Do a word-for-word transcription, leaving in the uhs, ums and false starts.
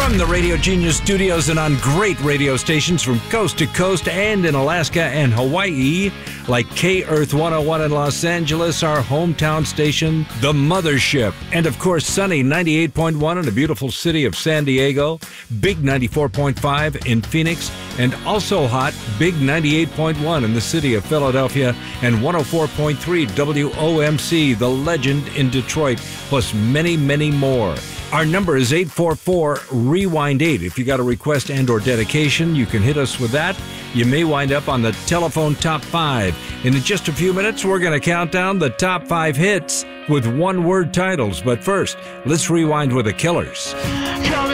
From the Radio Genius studios and on great radio stations from coast to coast and in Alaska and Hawaii, like K-Earth one oh one in Los Angeles, our hometown station, The Mothership, and of course sunny ninety-eight point one in the beautiful city of San Diego, Big ninety-four point five in Phoenix, and also hot Big ninety-eight point one in the city of Philadelphia, and one oh four point three W O M C, The Legend in Detroit, plus many, many more. Our number is eight four four, rewind eight. If you got a request and or dedication, you can hit us with that. You may wind up on the telephone top five. And in just a few minutes, we're going to count down the top five hits with one-word titles. But first, let's rewind with the Killers.